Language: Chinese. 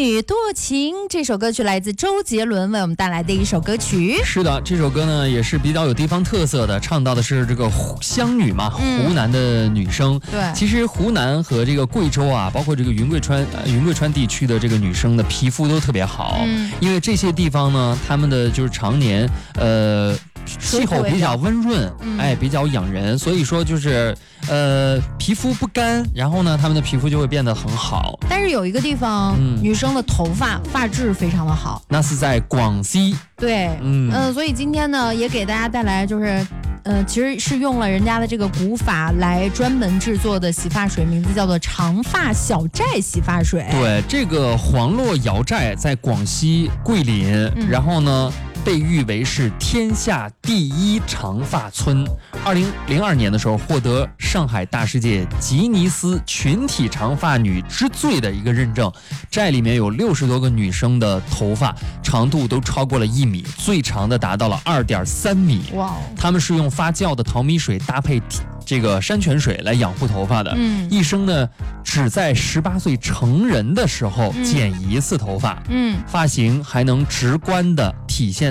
女多情这首歌曲来自周杰伦为我们带来的一首歌曲。 是的，这首歌呢也是比较有地方特色的，唱到的是这个湘女嘛，湖南的女生。 对， 其实湖南和这个贵州啊，包括这个云贵川地区的这个女生的皮肤都特别好，因为这些地方呢，他们的就是常年气候比较温润，比较养人，所以说就是皮肤不干，然后呢，他们的皮肤就会变得很好。 但是有一个地方，女生的头发质非常的好， 那是在广西。 对，所以今天呢，也给大家带来就是。其实是用了人家的这个古法来专门制作的洗发水，名字叫做长发小寨洗发水。 对，这个黄洛瑶寨在广西桂林，然后呢被誉为是天下第一长发村。2002年的时候获得上海大世界吉尼斯群体长发女之最的一个认证。寨里面有60多个女生的头发长度都超过了1米，最长的达到了2.3米。 哇！ 他们是用发酵的淘米水搭配这个山泉水来养护头发的。一生呢只在18岁成人的时候剪一次头发。发型还能直观的体现